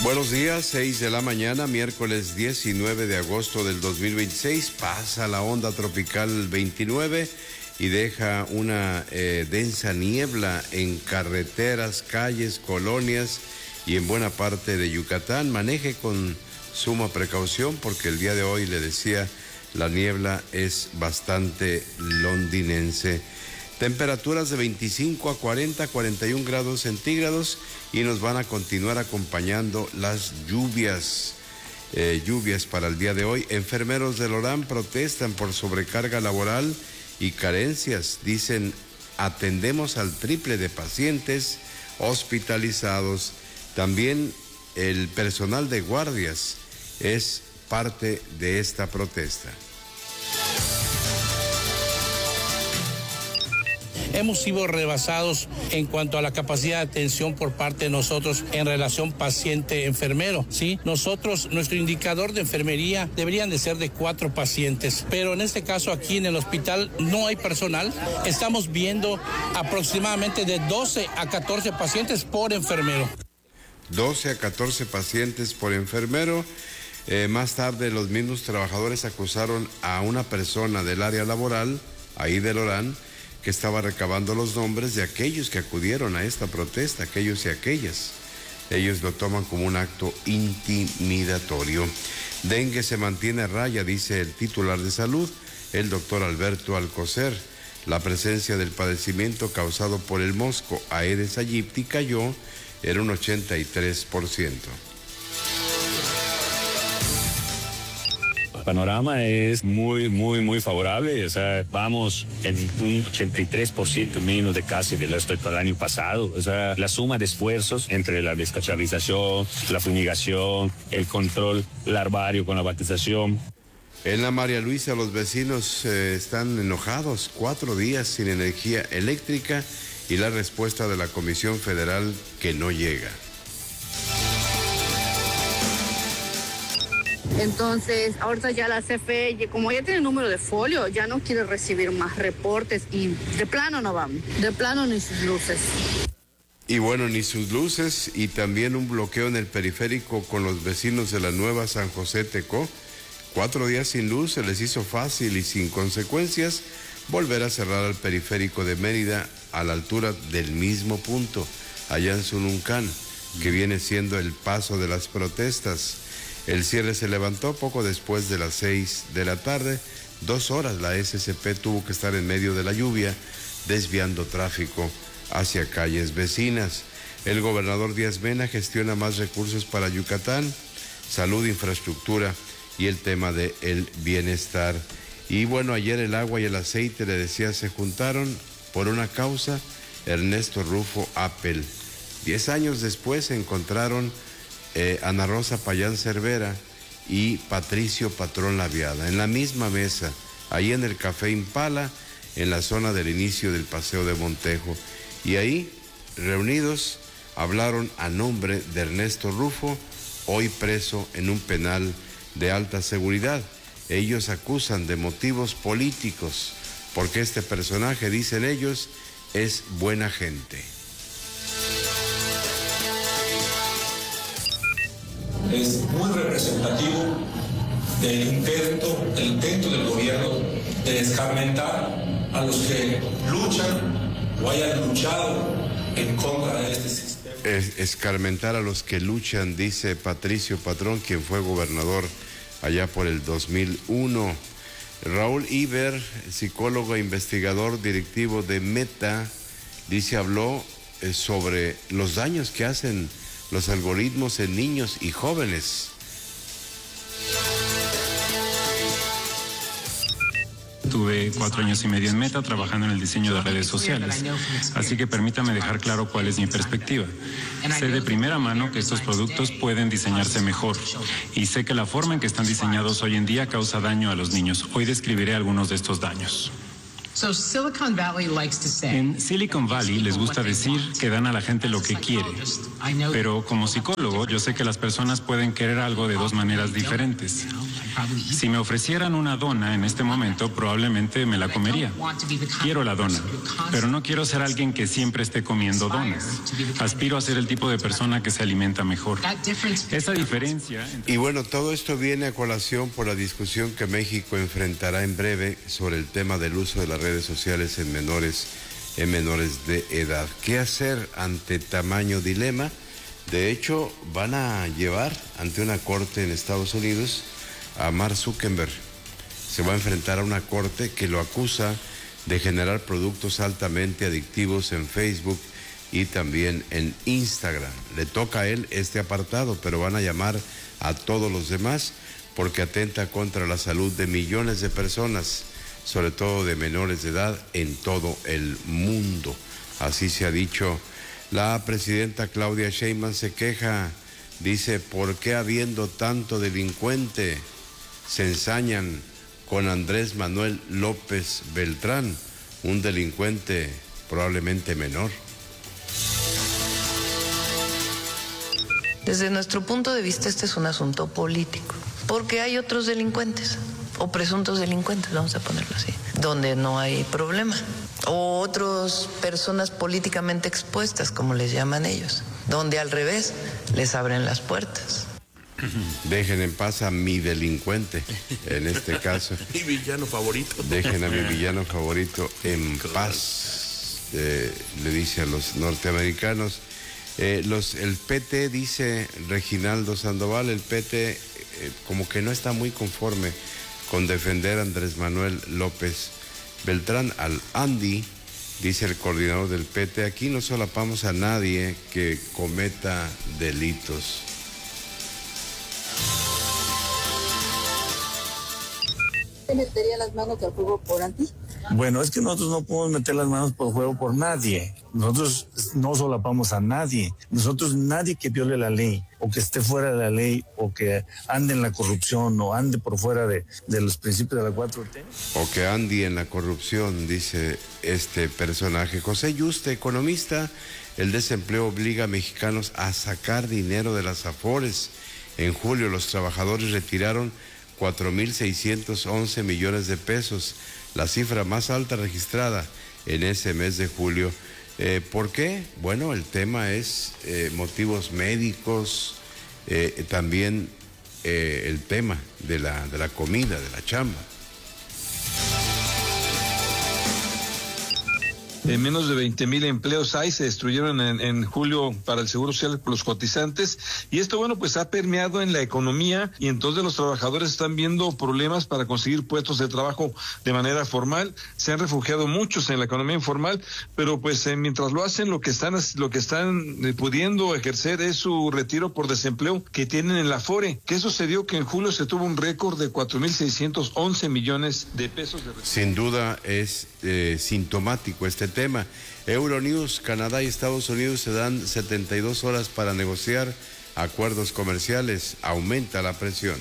Buenos días, 6 de la mañana, miércoles 19 de agosto del 2026. Pasa la onda tropical 29 y deja una densa niebla en carreteras, calles, colonias y en buena parte de Yucatán. Maneje con suma precaución porque el día de hoy, le decía, la niebla es bastante londinense. Temperaturas de 25 a 40, 41 grados centígrados y nos van a continuar acompañando las lluvias. Lluvias para el día de hoy. Enfermeros del Orán protestan por sobrecarga laboral y carencias. Dicen, atendemos al triple de pacientes hospitalizados. También el personal de guardias es parte de esta protesta. Hemos sido rebasados en cuanto a la capacidad de atención por parte de nosotros en relación paciente-enfermero, ¿sí? Nuestro indicador de enfermería deberían de ser de 4 pacientes, pero en este caso aquí en el hospital no hay personal. Estamos viendo aproximadamente de 12 a 14 pacientes por enfermero. 12 a 14 pacientes por enfermero. Más tarde, los mismos trabajadores acusaron a una persona del área laboral, ahí del Orán, que estaba recabando los nombres de aquellos que acudieron a esta protesta, aquellos y aquellas. Ellos lo toman como un acto intimidatorio. Dengue se mantiene a raya, dice el titular de salud, el doctor Alberto Alcocer. La presencia del padecimiento causado por el mosco Aedes aegypti cayó en un 83%. El panorama es muy favorable, o sea, vamos en un 83% menos de casi del respecto al año pasado, o sea, la suma de esfuerzos entre la descacharrización, la fumigación, el control larvario con la batización. En la María Luisa los vecinos están enojados, 4 días sin energía eléctrica y la respuesta de la Comisión Federal que no llega. Entonces, ahorita ya la CFE, como ya tiene número de folio, ya no quiere recibir más reportes y de plano no vamos, de plano ni sus luces. Y bueno, ni sus luces y también un bloqueo en el periférico con los vecinos de la nueva San José Tecó. 4 días sin luz, se les hizo fácil y sin consecuencias volver a cerrar el periférico de Mérida a la altura del mismo punto, allá en Sununcán, que viene siendo el paso de las protestas. El cierre se levantó poco después de las 6 de la tarde. 2 horas la SCP tuvo que estar en medio de la lluvia, desviando tráfico hacia calles vecinas. El gobernador Díaz Mena gestiona más recursos para Yucatán, salud, infraestructura y el tema del bienestar. Y bueno, ayer el agua y el aceite, le decía, se juntaron por una causa. Ernesto Rufo Appel. 10 años después se encontraron Ana Rosa Payán Cervera y Patricio Patrón Laviada en la misma mesa, ahí en el Café Impala, en la zona del inicio del Paseo de Montejo. Y ahí, reunidos, hablaron a nombre de Ernesto Rufo, hoy preso en un penal de alta seguridad. Ellos acusan de motivos políticos, porque este personaje, dicen ellos, es buena gente. Es muy representativo del intento del gobierno de escarmentar a los que luchan o hayan luchado en contra de este sistema. Escarmentar a los que luchan, dice Patricio Patrón, quien fue gobernador allá por el 2001. Raúl Iber, psicólogo e investigador directivo de Meta, dice, habló sobre los daños que hacen los algoritmos en niños y jóvenes. Tuve 4 años y medio en Meta trabajando en el diseño de redes sociales, así que permítame dejar claro cuál es mi perspectiva. Sé de primera mano que estos productos pueden diseñarse mejor y sé que la forma en que están diseñados hoy en día causa daño a los niños. Hoy describiré algunos de estos daños. En Silicon Valley les gusta decir que dan a la gente lo que quiere, pero como psicólogo yo sé que las personas pueden querer algo de dos maneras diferentes. Si me ofrecieran una dona en este momento, probablemente me la comería. Quiero la dona, pero no quiero ser alguien que siempre esté comiendo donas. Aspiro a ser el tipo de persona que se alimenta mejor. Esa diferencia... Y bueno, todo esto viene a colación por la discusión que México enfrentará en breve sobre el tema del uso de las redes sociales en menores de edad. ¿Qué hacer ante tamaño dilema? De hecho, van a llevar ante una corte en Estados Unidos a Mark Zuckerberg. Se va a enfrentar a una corte que lo acusa de generar productos altamente adictivos en Facebook y también en Instagram. Le toca a él este apartado, pero van a llamar a todos los demás porque atenta contra la salud de millones de personas, sobre todo de menores de edad en todo el mundo. Así se ha dicho. La presidenta Claudia Sheinbaum se queja, dice, ¿por qué habiendo tanto delincuente se ensañan con Andrés Manuel López Beltrán, un delincuente probablemente menor? Desde nuestro punto de vista, este es un asunto político, porque hay otros delincuentes, o presuntos delincuentes, vamos a ponerlo así, donde no hay problema, o otras personas políticamente expuestas, como les llaman ellos, donde al revés les abren las puertas. Dejen en paz a mi delincuente, en este caso. Mi villano favorito. Dejen a mi villano favorito en paz, le dice a los norteamericanos. El PT, dice Reginaldo Sandoval, el PT como que no está muy conforme con defender a Andrés Manuel López Beltrán. Al Andy, dice el coordinador del PT, aquí no solapamos a nadie que cometa delitos. ¿Te metería las manos al fuego por Andy? Bueno, es que nosotros no podemos meter las manos por fuego por nadie. Nosotros no solapamos a nadie. Nosotros, nadie que viole la ley o que esté fuera de la ley o que ande en la corrupción o ande por fuera de los principios de la 4T. O que ande en la corrupción, dice este personaje. José Yuste, economista, el desempleo obliga a mexicanos a sacar dinero de las Afores. En julio los trabajadores retiraron 4.611 millones de pesos, la cifra más alta registrada en ese mes de julio. ¿Por qué? Bueno, el tema es motivos médicos, también el tema de la comida, de la chamba. Menos de 20,000 empleos hay, se destruyeron en julio para el Seguro Social por los cotizantes, y esto, bueno, pues ha permeado en la economía, y entonces los trabajadores están viendo problemas para conseguir puestos de trabajo de manera formal. Se han refugiado muchos en la economía informal, pero pues mientras lo hacen, lo que están pudiendo ejercer es su retiro por desempleo que tienen en la Afore. ¿Qué sucedió? Que en julio se tuvo un récord de 4.611 millones de pesos de retiro. Sin duda es sintomático este tema. Euronews, Canadá y Estados Unidos se dan 72 horas para negociar acuerdos comerciales. Aumenta la presión.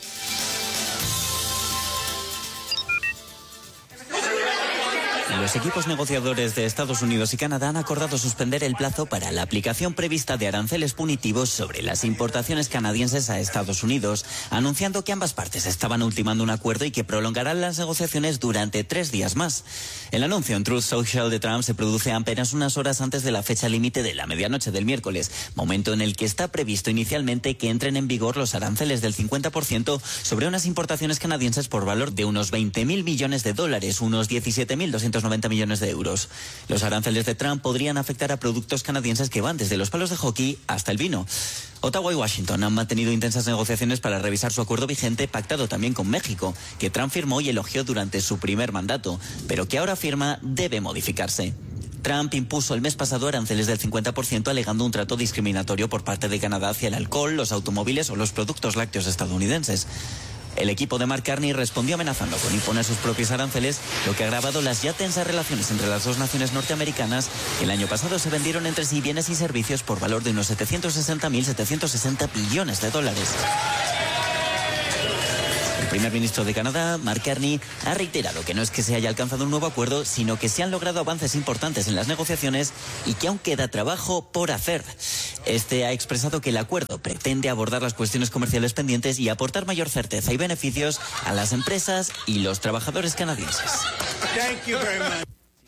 Los equipos negociadores de Estados Unidos y Canadá han acordado suspender el plazo para la aplicación prevista de aranceles punitivos sobre las importaciones canadienses a Estados Unidos, anunciando que ambas partes estaban ultimando un acuerdo y que prolongarán las negociaciones durante 3 días más. El anuncio en Truth Social de Trump se produce apenas unas horas antes de la fecha límite de la medianoche del miércoles, momento en el que está previsto inicialmente que entren en vigor los aranceles del 50% sobre unas importaciones canadienses por valor de unos 20.000 millones de dólares, unos 17.290 millones de euros. Los aranceles de Trump podrían afectar a productos canadienses que van desde los palos de hockey hasta el vino. Ottawa y Washington han mantenido intensas negociaciones para revisar su acuerdo vigente, pactado también con México, que Trump firmó y elogió durante su primer mandato, pero que ahora afirma debe modificarse. Trump impuso el mes pasado aranceles del 50%, alegando un trato discriminatorio por parte de Canadá hacia el alcohol, los automóviles o los productos lácteos estadounidenses. El equipo de Mark Carney respondió amenazando con imponer sus propios aranceles, lo que ha agravado las ya tensas relaciones entre las dos naciones norteamericanas, que el año pasado se vendieron entre sí bienes y servicios por valor de unos 760 billones de dólares. primer ministro de Canadá, Mark Carney, ha reiterado que no es que se haya alcanzado un nuevo acuerdo, sino que se han logrado avances importantes en las negociaciones y que aún queda trabajo por hacer. Este ha expresado que el acuerdo pretende abordar las cuestiones comerciales pendientes y aportar mayor certeza y beneficios a las empresas y los trabajadores canadienses. Thank you very much.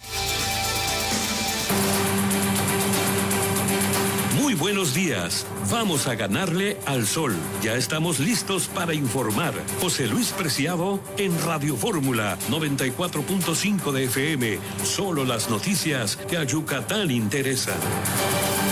Muy buenos días. Vamos a ganarle al sol. Ya estamos listos para informar. José Luis Preciado en Radio Fórmula 94.5 de FM. Solo las noticias que a Yucatán interesan.